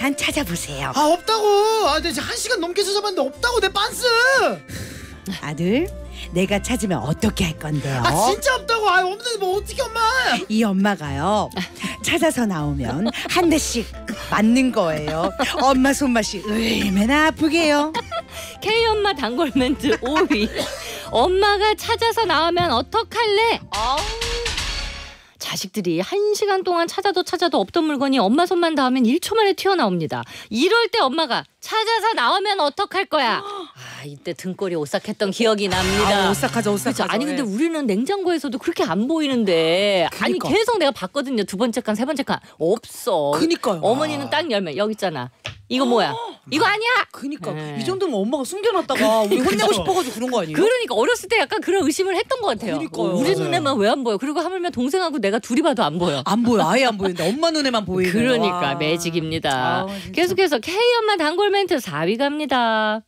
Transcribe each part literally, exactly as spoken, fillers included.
빤스한 찾아보세요. 아 없다고. 아 내가 한 시간 넘게 찾아봤는데 없다고 내 빤스. 아들, 내가 찾으면 어떻게 할 건데요? 아 진짜 없다고. 아 없는데 뭐 어떻게 엄마. 이 엄마가요, 찾아서 나오면 한 대씩 맞는 거예요. 엄마 손맛이 얼마나 아프게요. K엄마 단골 멘트 오 위. 엄마가 찾아서 나오면 어떡할래? 아우. 자식들이 한 시간 동안 찾아도 찾아도 없던 물건이 엄마 손만 닿으면 일 초 만에 튀어나옵니다. 이럴 때 엄마가 찾아서 나오면 어떡할 거야? 아, 이때 등골이 오싹했던 기억이 납니다. 아, 오싹하죠, 오싹하죠. 그렇죠? 아니 근데 네. 우리는 냉장고에서도 그렇게 안 보이는데 그니까. 아니 계속 내가 봤거든요. 두 번째 칸, 세 번째 칸 없어. 그니까요. 어머니는 딱 열면 여기 있잖아. 이거 뭐야? 이거 아니야? 그니까 네. 이 정도면 엄마가 숨겨놨다가 우리 혼내고 싶어가지고 그런 거 아니에요? 그러니까 어렸을 때 약간 그런 의심을 했던 것 같아요. 그러니까요. 어, 우리 맞아요. 눈에만 왜 안 보여? 그리고 하물며 동생하고 내가 둘이 봐도 안 보여. 안 보여, 아예 안 보이는데 엄마 눈에만 보이는. 그러니까 와. 매직입니다. 아, 진짜. 계속해서 K엄마 단골 멘트 사 위 갑니다.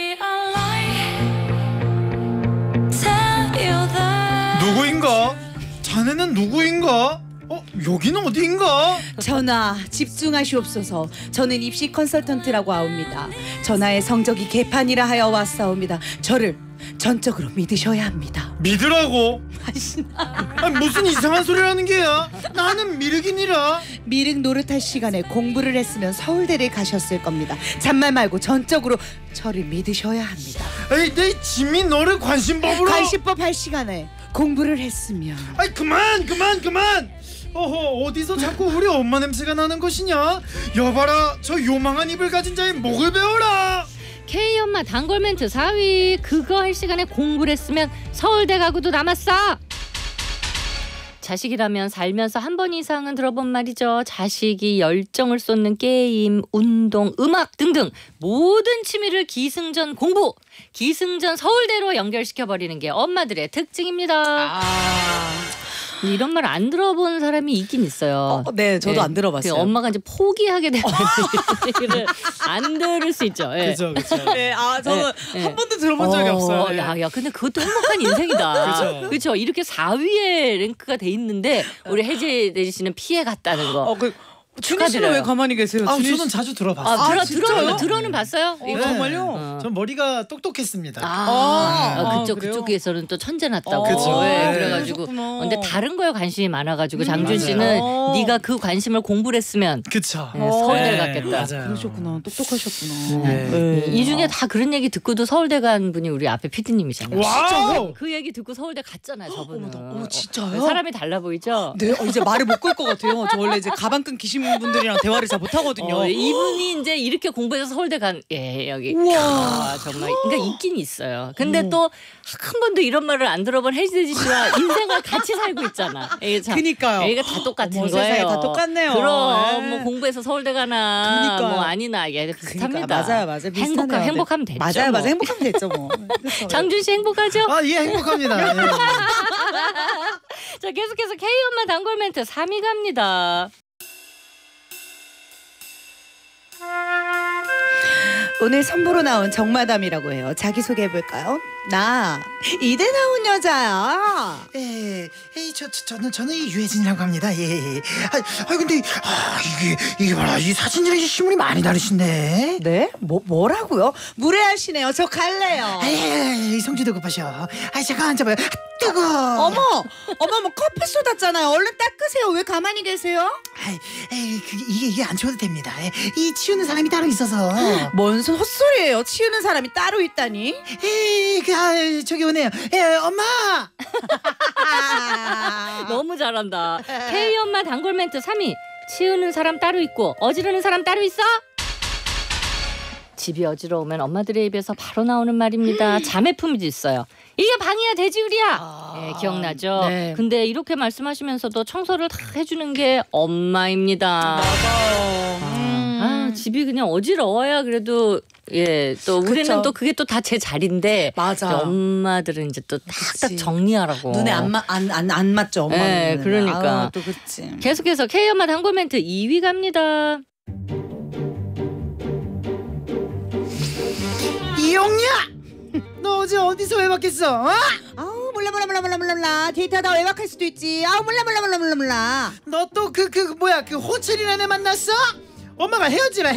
누구인가? 자네는 누구인가? 어 여기는 어디인가? 전하, 집중하시옵소서. 저는 입시 컨설턴트라고 하옵니다. 전하의 성적이 개판이라 하여 왔사옵니다. 저를 전적으로 믿으셔야 합니다. 믿으라고? 아니 무슨 이상한 소리를 하는 게야? 나는 미륵이니라. 미륵 노릇할 시간에 공부를 했으면 서울대를 가셨을 겁니다. 잔말 말고 전적으로 저를 믿으셔야 합니다. 에이 내 짐이 너를 관심법으로. 관시법 할 시간에 공부를 했으면. 아이 그만 그만 그만. 어허 어디서 자꾸 우리 엄마 냄새가 나는 것이냐? 여봐라 저 요망한 입을 가진 자의 목을 베어라. K엄마 단골 멘트 사 위. 그거 할 시간에 공부를 했으면 서울대 가고도 남았어. 자식이라면 살면서 한 번 이상은 들어본 말이죠. 자식이 열정을 쏟는 게임, 운동, 음악 등등 모든 취미를 기승전 공부, 기승전 서울대로 연결시켜버리는 게 엄마들의 특징입니다. 아, 이런 말 안 들어본 사람이 있긴 있어요. 어, 네, 저도 네. 안 들어봤어요. 그 엄마가 이제 포기하게 되면 얘기를 안 들을 수 있죠. 예. 그죠 그죠. 네, 아 저는 네, 한 번도 들어본 적이 어, 없어요. 네. 야, 야, 근데 그것도 행복한 인생이다. 그죠. 그렇죠. 이렇게 사 위에 랭크가 돼 있는데 우리 혜재 씨는 피해 갔다는 거. 어, 그 준희 씨는 축하드려요. 왜 가만히 계세요? 아 준희 저는 씨- 자주 들어봤어요. 아, 들어, 아, 진짜요? 들어는, 들어는 봤어요? 어, 이거? 정말요? 어. 전 머리가 똑똑했습니다. 아, 아, 아, 그쪽 아, 그래요? 그쪽에서는 또 천재 났다고. 그쵸. 예, 네. 그래가지고. 그러셨구나. 어, 근데 다른 거에 관심이 많아가지고 음, 장준 맞아요. 씨는 어. 네가 그 관심을 공부를 했으면 그쵸. 네, 서울대 네, 갔겠다. 맞아요. 그러셨구나. 똑똑하셨구나. 네. 네. 이 중에 다 그런 얘기 듣고도 서울대 간 분이 우리 앞에 피디님이잖아요. 와우. 그 얘기 듣고 서울대 갔잖아요, 저분은. 어머, 어, 진짜요? 어, 사람이 달라 보이죠? 네, 어, 이제 말을 못 끌 것 같아요. 저 원래 이제 가방 끊기신 분들이랑 대화를 잘 못하거든요. 어, 이분이 이제 이렇게 공부해서 서울대 간, 예, 여기. 우와. 아, 정말. 그러니까 있긴 있어요. 근데 어머. 또 한 번도 이런 말을 안 들어본 혜지 씨와 인생을 같이 살고 있잖아. 이게 참. 그니까요. 이게 다 똑같은 어머, 거예요. 세상에 다 똑같네요. 그럼 네. 뭐 공부해서 서울대 가나 그니까요. 뭐 아니나 이게 비슷합니다. 그러니까, 맞아요, 맞아요. 비슷하네요. 행복하, 네. 행복하면 됐죠. 맞아요, 뭐. 맞아요. 행복하면 됐죠, 뭐. 그쵸. 장준 씨 행복하죠? 아 예 행복합니다. 예. 자, 계속해서 K엄마 단골 멘트 삼 위 갑니다. 오늘 선보로 나온 정마담이라고 해요. 자기소개해 볼까요? 나 이대 나온 여자야. 예, 예, 저, 저, 저는, 저는 이 유혜진이라고 합니다. 예, 예. 아, 아, 근데, 아, 이게, 이게 봐라. 이 사진이랑 이 실물이 많이 다르신데. 네? 뭐, 뭐라고요? 무례하시네요. 저 갈래요. 아, 예, 예, 성주도 급하셔. 아, 잠깐 앉아봐요. 아, 뜨거. 어머, 어머, 뭐 커피 쏟았잖아요. 얼른 닦으세요. 왜 가만히 계세요? 아, 에이, 그, 이게, 이게 안 치워도 됩니다. 예, 이 치우는 사람이 따로 있어서. 뭔 소- 헛소리예요. 치우는 사람이 따로 있다니. 에이, 그, 아, 저기 오네요. 예, 엄마. 너무 잘한다. K엄마 단골 멘트 삼 위. 치우는 사람 따로 있고 어지르는 사람 따로 있어? 집이 어지러우면 엄마들의 입에서 바로 나오는 말입니다. 자매품이 있어요. 이게 방이야 돼지우리야. 아, 네, 기억나죠? 네. 근데 이렇게 말씀하시면서도 청소를 다 해주는 게 엄마입니다. 맞아요. 아, 집이 그냥 어지러워야 그래도 예, 또 우리는 그쵸. 또 그게 또 다 제 자리인데 맞아. 이제 엄마들은 이제 또 딱딱 그치. 정리하라고. 눈에 안, 마, 안, 안, 안 맞죠, 엄마는. 네, 그러니까. 아우, 또 그치. 계속해서 K엄마 단골 멘트 이 위 갑니다. 이용냐? 너 어제 어디서 외박했어? 어? 아우, 몰라, 몰라, 몰라, 몰라, 몰라, 몰라. 데이트하다 외박할 수도 있지. 아우, 몰라, 몰라, 몰라, 몰라, 몰라. 너 또 그 그 뭐야 그 호철이라는 애 만났어? 엄마가 헤어지라